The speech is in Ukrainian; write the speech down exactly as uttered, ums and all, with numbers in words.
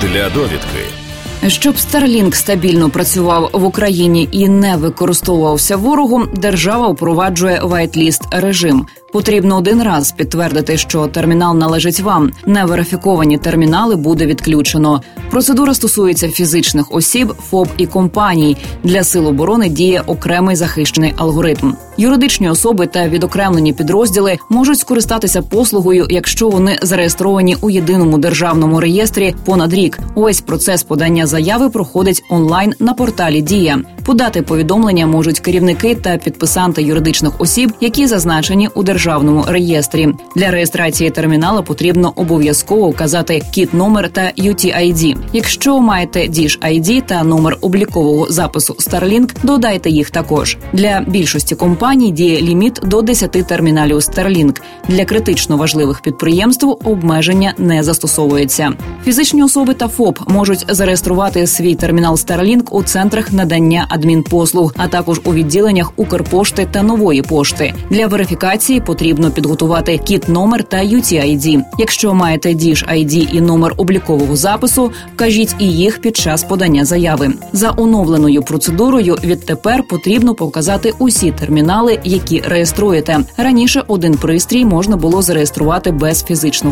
Для довідки. Щоб Starlink стабільно працював в Україні і не використовувався ворогом, держава впроваджує whitelist режим. Потрібно один раз підтвердити, що термінал належить вам. Неверифіковані термінали буде відключено. Процедура стосується фізичних осіб, ФОП і компаній. Для Сил оборони діє окремий захищений алгоритм. Юридичні особи та відокремлені підрозділи можуть скористатися послугою, якщо вони зареєстровані у єдиному державному реєстрі понад рік. Увесь процес подання заяви проходить онлайн на порталі «Дія». Подати повідомлення можуть керівники та підписанти юридичних осіб, які зазначені у державному реєстрі. Для реєстрації термінала потрібно обов'язково вказати кіт-номер та ю ті ай ді. Якщо маєте діш ай ді та номер облікового запису Starlink, додайте їх також. Для більшості компаній діє ліміт до десяти терміналів Starlink. Для критично важливих підприємств обмеження не застосовується. Фізичні особи та ФОП можуть зареєструвати свій термінал Starlink у центрах надання адмінпослуг, а також у відділеннях Укрпошти та Нової пошти. Для верифікації потрібно підготувати кіт-номер та ю ті ай ді. Якщо маєте діш ай ді і номер облікового запису, вкажіть і їх під час подання заяви. За оновленою процедурою відтепер потрібно показати усі термінали, які реєструєте. Раніше один пристрій можна було зареєструвати без фізичного